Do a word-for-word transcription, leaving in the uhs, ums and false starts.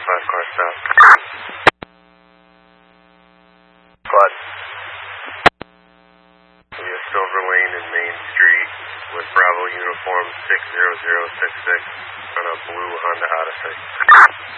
five car stop. Squad. We have Silver Lane and Main Street with Bravo uniform six zero zero six six on a blue Honda Odyssey.